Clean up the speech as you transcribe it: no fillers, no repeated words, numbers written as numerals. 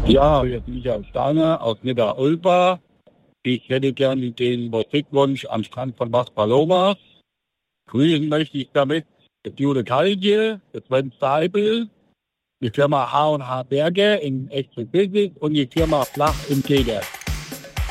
Ja, jetzt bin ich aus Stane, aus Niederolpa. Ich hätte gerne den Musikwunsch am Strand von Las Palomas. Grüßen möchte ich damit das Jule Kalje, das Sven Steibel, die Firma H&H Berge in Echtbildnis und die Firma Flach im Teger.